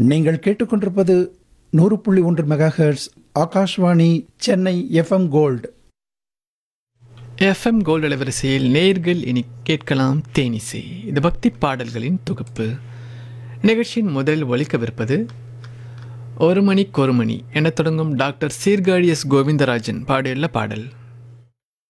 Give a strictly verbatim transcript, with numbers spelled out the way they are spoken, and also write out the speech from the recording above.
நீங்கள் கேட்டுக்கொண்டிருப்பது நூறு புள்ளி ஒன்று mega hertz Akashvani Chennai FM gold. FM gold அலைவரிசையில் நேர்கள் இனி கேட்கலாம் தேனிசை. இது பக்தி பாடல்களின் தொகுப்பு. நிகழ்ச்சியின் முதலில் ஒலிக்கவிருப்பது ஒரு மணிக்கு ஒரு மணி என தொடங்கும் டாக்டர் சீர்காழி எஸ் கோவிந்தராஜன் பாடியுள்ள பாடல்.